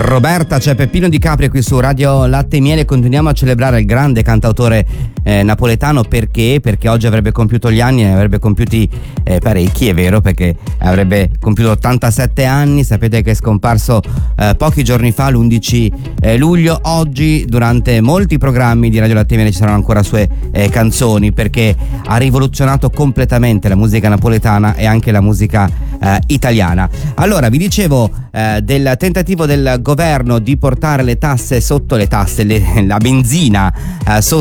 Roberta, c'è Peppino Di Capri qui su Radio Latte e Miele. Continuiamo a celebrare il grande cantautore napoletano perché oggi avrebbe compiuto gli anni, ne avrebbe compiuti parecchi, è vero, perché avrebbe compiuto 87 anni. Sapete che è scomparso pochi giorni fa, l'11 luglio. Oggi durante molti programmi di Radio Latte e Miele ci saranno ancora sue canzoni, perché ha rivoluzionato completamente la musica napoletana e anche la musica italiana. Allora, vi dicevo del tentativo del governo di portare le tasse sotto la benzina sotto